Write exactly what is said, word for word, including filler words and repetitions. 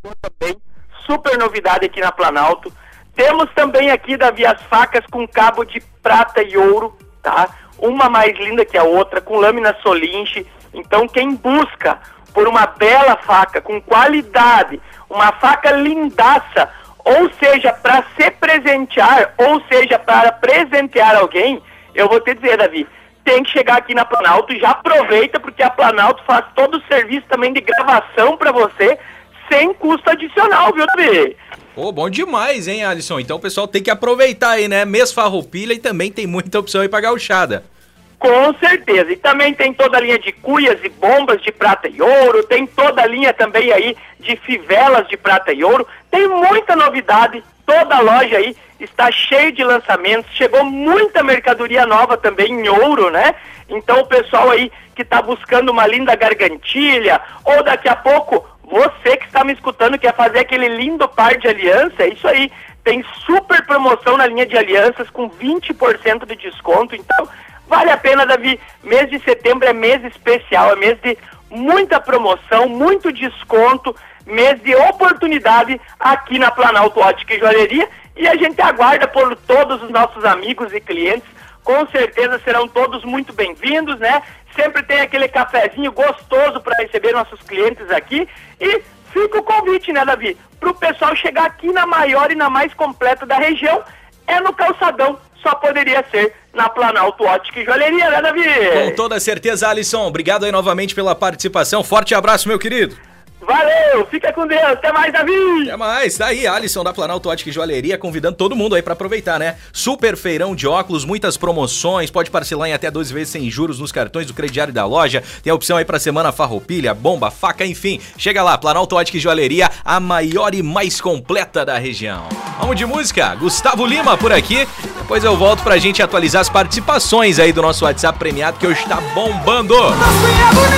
também, super novidade aqui na Planalto. Temos também aqui, Davi, as facas com cabo de prata e ouro, tá? Uma mais linda que a outra, com lâmina Solinge. Então, quem busca por uma bela faca, com qualidade, uma faca lindaça, ou seja, para se presentear, ou seja, para presentear alguém, eu vou te dizer, Davi, tem que chegar aqui na Planalto e já aproveita, porque a Planalto faz todo o serviço também de gravação para você, sem custo adicional, viu, Davi? Pô, bom demais, hein, Alisson? Então o pessoal tem que aproveitar aí, né? Mês Farroupilha e também tem muita opção aí pra gauchada. Com certeza. E também tem toda a linha de cuias e bombas de prata e ouro, tem toda a linha também aí de fivelas de prata e ouro. Tem muita novidade, toda a loja aí está cheia de lançamentos, chegou muita mercadoria nova também em ouro, né? Então o pessoal aí que está buscando uma linda gargantilha, ou daqui a pouco você que está me escutando quer fazer aquele lindo par de aliança, é isso aí. Tem super promoção na linha de alianças com vinte por cento de desconto, então vale a pena, Davi. Mês de setembro é mês especial, é mês de muita promoção, muito desconto, mês de oportunidade aqui na Planalto Ótica e Joalheria, e a gente aguarda por todos os nossos amigos e clientes. Com certeza serão todos muito bem-vindos, né? Sempre tem aquele cafezinho gostoso para receber nossos clientes aqui. E fica o convite, né, Davi? Para o pessoal chegar aqui na maior e na mais completa da região, é no Calçadão. Só poderia ser na Planalto Ótica e Joalheria, né, Davi? Com toda certeza, Alisson. Obrigado aí novamente pela participação. Forte abraço, meu querido. Valeu, fica com Deus, até mais, Davi! Até mais, tá aí, Alisson da Planalto Ótica e Joalheria, convidando todo mundo aí pra aproveitar, né? Super feirão de óculos, muitas promoções, pode parcelar em até doze vezes sem juros nos cartões do crediário da loja, tem a opção aí pra semana Farroupilha, bomba, faca, enfim. Chega lá, Planalto Ótica e Joalheria, a maior e mais completa da região. Vamos de música, Gustavo Lima por aqui, depois eu volto pra gente atualizar as participações aí do nosso WhatsApp premiado, que hoje tá bombando.